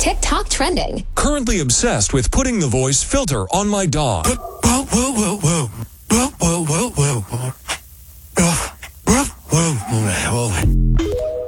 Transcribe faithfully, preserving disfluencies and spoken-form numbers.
TikTok trending. Currently obsessed with putting the voice filter on my dog. Whoa, whoa, whoa, whoa. Whoa, whoa, whoa, whoa.